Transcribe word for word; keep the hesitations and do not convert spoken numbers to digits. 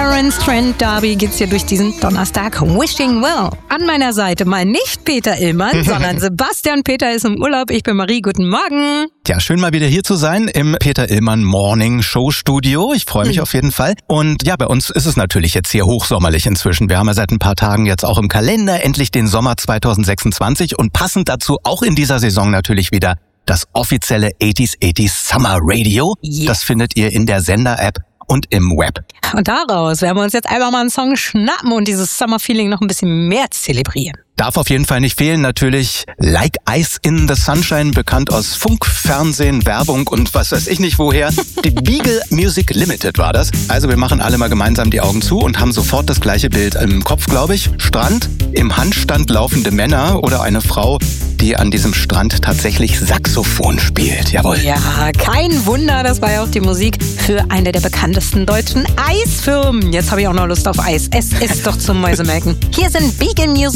Terence Trent D'Arby geht's hier durch diesen Donnerstag. Wishing Well. An meiner Seite mal nicht Peter Illmann, sondern Sebastian Peter ist im Urlaub. Ich bin Marie. Guten Morgen. Ja, schön mal wieder hier zu sein im Peter Illmann Morning Show Studio. Ich freue mich mhm. auf jeden Fall. Und ja, bei uns ist es natürlich jetzt hier hochsommerlich inzwischen. Wir haben ja seit ein paar Tagen jetzt auch im Kalender endlich den Sommer zwanzig sechsundzwanzig und passend dazu auch in dieser Saison natürlich wieder das offizielle achtziger achtziger Summer Radio. Yes. Das findet ihr in der Sender-App und im Web. Und daraus werden wir uns jetzt einfach mal einen Song schnappen und dieses Summer-Feeling noch ein bisschen mehr zelebrieren. Darf auf jeden Fall nicht fehlen, natürlich Like Ice in the Sunshine, bekannt aus Funk, Fernsehen, Werbung und was weiß ich nicht woher. Die Beagle Music Limited war das. Also wir machen alle mal gemeinsam die Augen zu und haben sofort das gleiche Bild im Kopf, glaube ich. Strand, im Handstand laufende Männer oder eine Frau, die an diesem Strand tatsächlich Saxophon spielt. Jawohl. Ja, kein Wunder, das war ja auch die Musik für eine der bekanntesten deutschen Eisfirmen. Jetzt habe ich auch noch Lust auf Eis. Es ist doch zum Mäusemelken. Hier sind Beagle Music